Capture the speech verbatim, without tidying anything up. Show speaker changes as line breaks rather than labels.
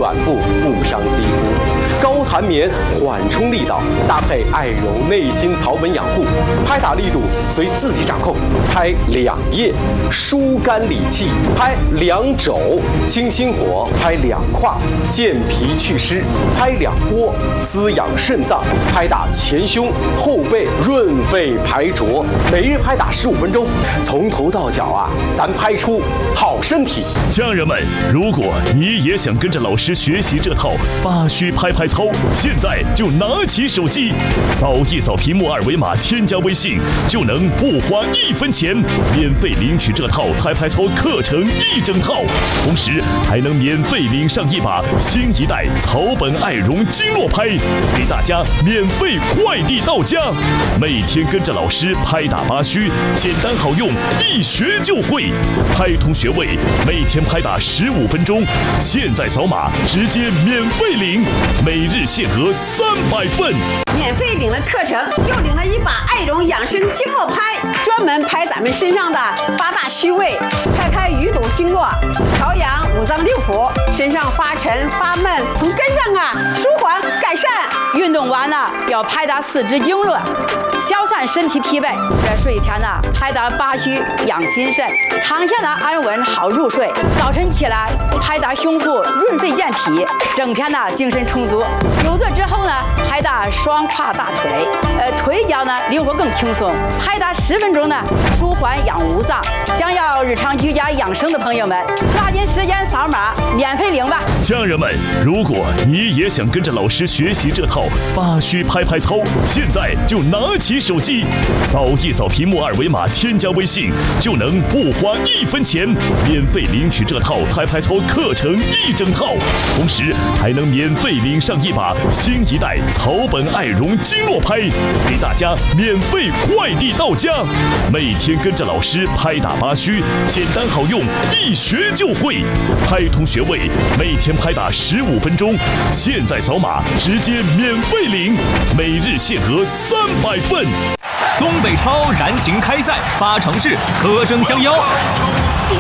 软布不伤肌肤，高弹棉缓冲力道，搭配爱柔内心草本养护，拍打力度随自己掌控。拍两腋，疏肝理气；拍两肘，清心火；拍两胯，健脾祛湿；拍两波，滋养肾脏；拍打前胸、后背，润肺排浊。每日拍打十五分钟，从头到脚啊，咱拍出好身体。
家人们，如果你也想跟着老师学习这套八虚拍拍操，现在就拿起手机，扫一扫屏幕二维码，添加微信，就能不花一分钱免费领取这套拍拍操课程一整套，同时还能免费领上一把新一代草本爱绒经络拍，给大家免费快递到家。每天跟着老师拍打八虚，简单好用，一学就会。拍通穴位，每天拍打十五分钟，现在扫码直接免费领，每日限额三百份。
免费领了课程，又领了一把爱绒养生经络拍，专门拍咱们身上的八大虚位，拍开鱼肚经络，调养五脏六腑，身上发沉发闷从根上啊舒缓改善。
运动完了要拍打四肢经络，消散身体疲惫。这睡前呢拍打八虚养心肾，躺下呢安稳好入睡。早晨起来拍打胸腹润肺健脾，整天呢精神充足。久坐之后呢拍打双胯大腿，呃腿脚呢灵活更轻松。拍打十分钟呢舒缓养五脏。想要日常居家养生的朋友们，抓紧时间扫码免费领吧。
家人们，如果你也想跟着老师学习这套八虚拍拍操，现在就拿起手机，扫一扫屏幕二维码，添加微信，就能不花一分钱免费领取这套拍拍操课程一整套，同时还能免费领上一把新一代草本爱绒经络拍，给大家免费快递到家。每天跟着老师拍打八虚，简单好用，一学就会。拍通穴位，每天拍打十五分钟，现在扫码直接免费领，每日限额三百份。
东北超燃情开赛，八城市歌声相邀。